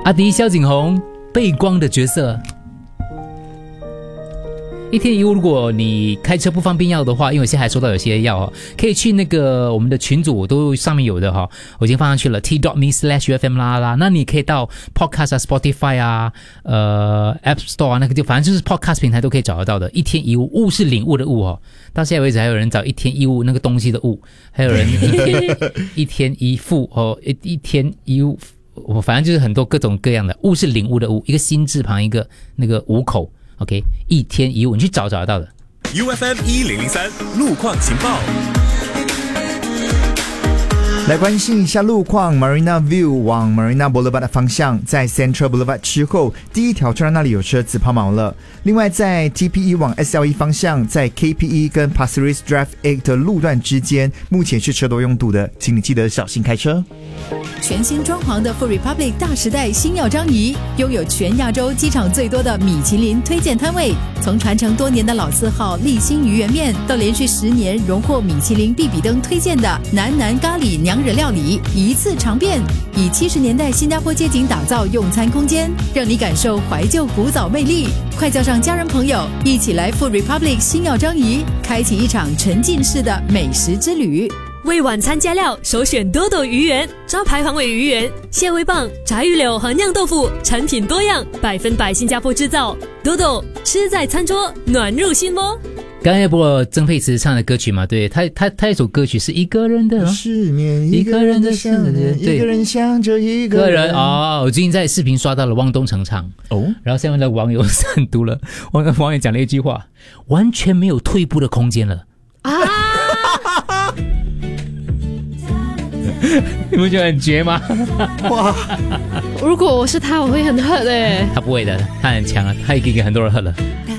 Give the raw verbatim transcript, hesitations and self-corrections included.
阿迪、萧景宏背光的角色。一天一物，如果你开车不方便要的话，因为我现在还收到有些要哈，可以去那个我们的群组都上面有的哈，我已经放上去了 t dot me slash u f m 啦啦。那你可以到 Podcast 啊、Spotify 啊、呃 App Store 啊那个就反正就是 Podcast 平台都可以找得到的。一天一物，物是领悟的物哦。到现在为止还有人找一天一物那个东西的物，还有人一天一天一富哦，一一天一物，我反正就是很多各种各样的物是领悟的物，一个心字旁一个那个五口。OK， 一天一物，你去找找得到的。 U F M 一零零三路况情报。 来关心一下路况 ，Marina View 往 Marina Boulevard 的方向，在 Central Boulevard 之后，第一条车站那里有车子抛锚了。另外，在 T P E 往 S L E 方向，在 K P E 跟 Pasir Ris Drive eight 的路段之间，目前是车多拥堵的，请你记得小心开车。 全新装潢的 Food Republic 大时代星耀张仪，拥有全亚洲机场最多的米其林推荐摊位。从传承多年的老字号立新鱼圆面，到连续十年荣获米其林必比登推荐的南南咖喱娘惹料理，一次尝遍。以七十年代新加坡街景打造用餐空间，让你感受怀旧古早魅力。快叫上家人朋友，一起来 Food Republic 星耀张仪，开启一场沉浸式的美食之旅。 为晚餐加料，首选多多鱼圆，招牌黄尾鱼圆、蟹味棒、炸鱼柳和酿豆腐，产品多样，百分百新加坡制造。多多吃在餐桌，暖入心窝。 刚才播曾沛慈唱的歌曲嘛，对，他他他一首歌曲是一个人的失眠， 一个人的想念， 一个人想着一个人。 个人哦，我最近在视频刷到了汪东城唱哦，然后下面的网友很读了，网网友讲了一句话，完全没有退步的空间了啊！你不觉得很绝吗？ 哇！如果我是他，我会很hurt的。 他不会的，他很强啊，他已经给很多人hurt了。